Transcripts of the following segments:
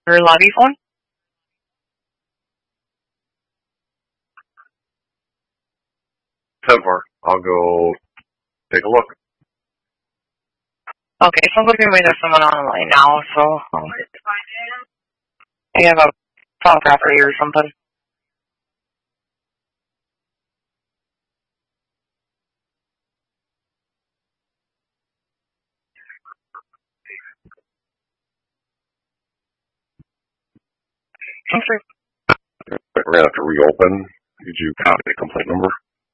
Your lobby phone? I'll go take a look. Okay, sounds like we might have someone on the line now, so I have a phone property or something. We're going to have to reopen. Did you copy the complaint number?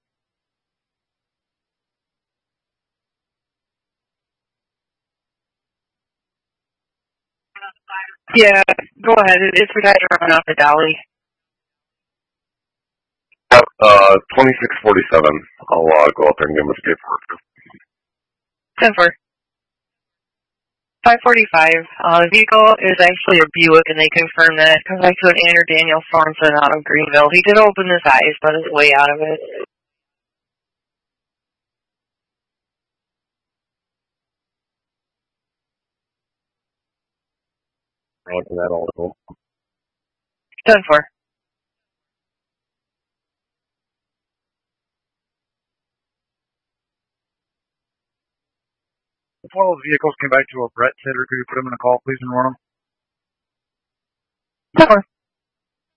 Yeah, go ahead. It's the guy driving off the Dolly. 2647. I'll go out there and give him his paperwork. 10-4. 545. The vehicle is actually a Buick, and they confirmed that. Comes back to an Andrew Daniel Sorensen out of Greenville. He did open his eyes, but is way out of it. That also. 10-4. If one of those vehicles came back to a Brett Sitter, could you put him in a call, please, and run him? 10-4.